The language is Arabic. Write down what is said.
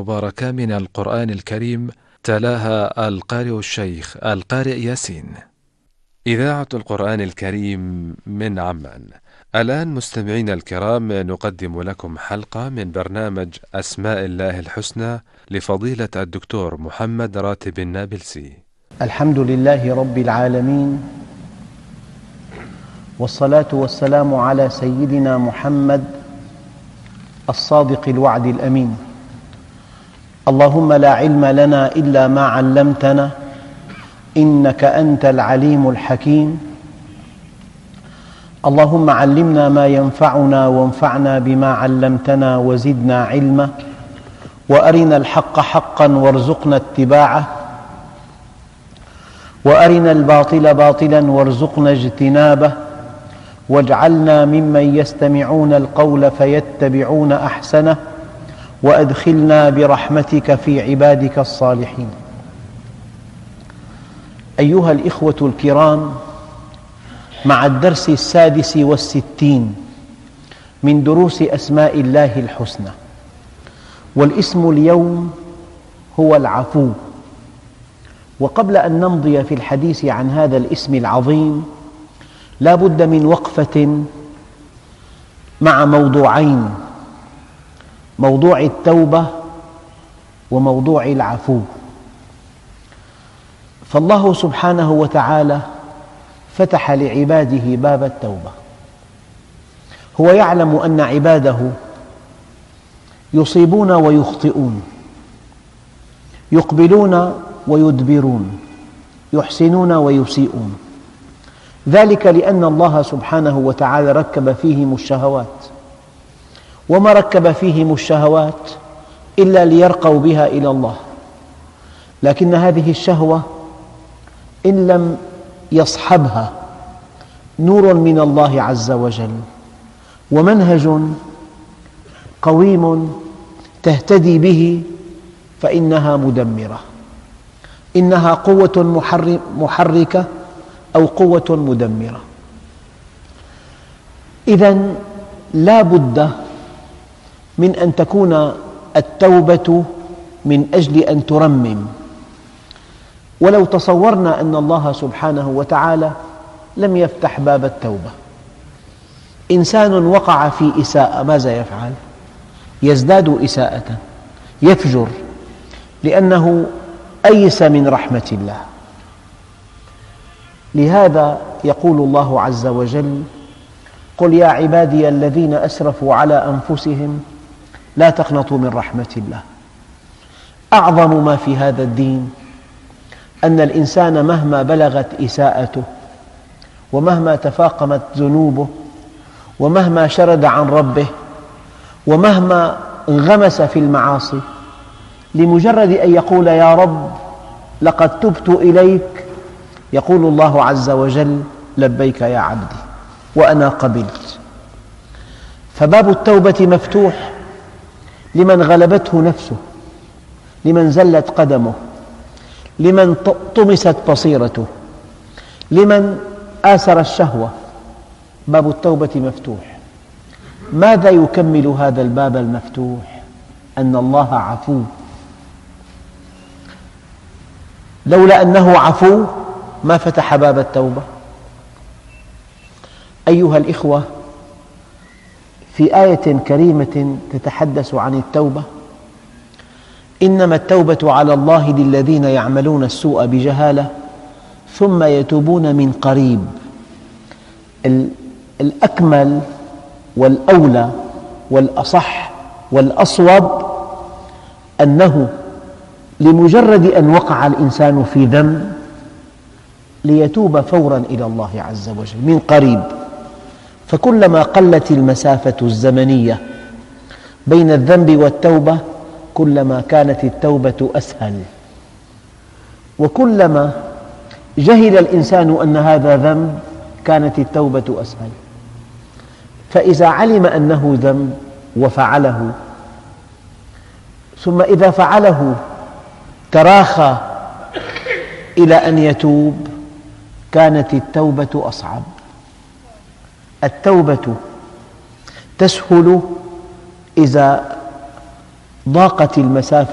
المباركة من القرآن الكريم تلاها القارئ الشيخ القارئ ياسين. إذاعة القرآن الكريم من عمان. الآن مستمعين الكرام نقدم لكم حلقة من برنامج أسماء الله الحسنى لفضيلة الدكتور محمد راتب النابلسي. الحمد لله رب العالمين، والصلاة والسلام على سيدنا محمد الصادق الوعد الأمين. اللهم لا علم لنا إلا ما علمتنا إنك أنت العليم الحكيم. اللهم علمنا ما ينفعنا وانفعنا بما علمتنا وزدنا علما، وأرنا الحق حقا وارزقنا اتباعه، وأرنا الباطل باطلا وارزقنا اجتنابه، واجعلنا ممن يستمعون القول فيتبعون أحسنه، وأدخلنا برحمتك في عبادك الصالحين. أيها الإخوة الكرام، مع الدرس 66 من دروس أسماء الله الحسنى، والاسم اليوم هو العفو. وقبل أن نمضي في الحديث عن هذا الاسم العظيم لا بد من وقفة مع موضوعين: موضوع التوبة وموضوع العفو. فالله سبحانه وتعالى فتح لعباده باب التوبة. هو يعلم أن عباده يصيبون ويخطئون، يقبلون ويدبرون، يحسنون ويسيئون، ذلك لأن الله سبحانه وتعالى ركب فيهم الشهوات، وما ركب فيهم الشهوات إلا ليرقوا بها إلى الله. لكن هذه الشهوة إن لم يصحبها نور من الله عز وجل ومنهج قويم تهتدي به فإنها مدمرة، إنها قوة محركة أو قوة مدمرة. إذن لا بد من أن تكون التوبة من أجل أن ترمم. ولو تصورنا أن الله سبحانه وتعالى لم يفتح باب التوبة، إنسان وقع في إساءة ماذا يفعل؟ يزداد إساءة، يفجر، لأنه أيس من رحمة الله. لهذا يقول الله عز وجل: قل يا عبادي الذين أسرفوا على أنفسهم لا تقنطوا من رحمة الله. أعظم ما في هذا الدين أن الإنسان مهما بلغت إساءته، ومهما تفاقمت ذنوبه، ومهما شرد عن ربه، ومهما انغمس في المعاصي، لمجرد أن يقول يا رب لقد تبت إليك، يقول الله عز وجل: لبيك يا عبدي وأنا قبلت. فباب التوبة مفتوح لمن غلبته نفسه، لمن زلت قدمه، لمن طمست بصيرته، لمن آثر الشهوة. باب التوبة مفتوح. ماذا يكمل هذا الباب المفتوح؟ أن الله عفو. لولا أنه عفو ما فتح باب التوبة. أيها الإخوة، في آية كريمة تتحدث عن التوبة: إنما التوبة على الله للذين يعملون السوء بجهالة ثم يتوبون من قريب. الأكمل والأولى والأصح والأصوب أنه لمجرد أن وقع الإنسان في ذنب ليتوب فوراً إلى الله عز وجل من قريب. فكلما قلت المسافة الزمنية بين الذنب والتوبة كلما كانت التوبة أسهل، وكلما جهل الإنسان أن هذا ذنب كانت التوبة أسهل. فإذا علم أنه ذنب وفعله، ثم إذا فعله تراخى إلى أن يتوب، كانت التوبة أصعب. التوبة تسهل إذا ضاقت المسافة